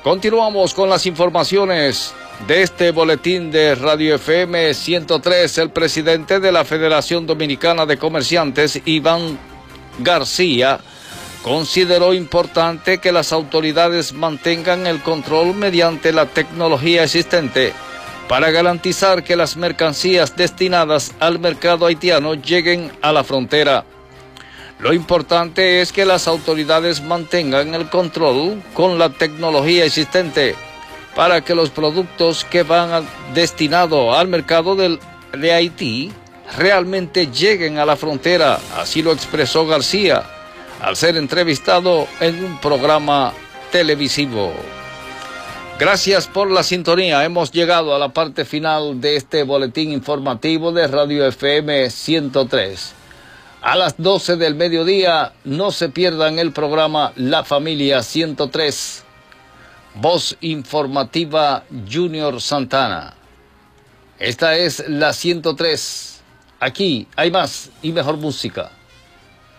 Continuamos con las informaciones de este boletín de Radio FM 103. El presidente de la Federación Dominicana de Comerciantes, Iván García, consideró importante que las autoridades mantengan el control mediante la tecnología existente para garantizar que las mercancías destinadas al mercado haitiano lleguen a la frontera. Lo importante es que las autoridades mantengan el control con la tecnología existente para que los productos que van destinados al mercado de Haití realmente lleguen a la frontera. Así lo expresó García al ser entrevistado en un programa televisivo. Gracias por la sintonía. Hemos llegado a la parte final de este boletín informativo de Radio FM 103. A las 12 del mediodía, no se pierdan el programa La Familia 103. Voz informativa Junior Santana. Esta es la 103. Aquí hay más y mejor música.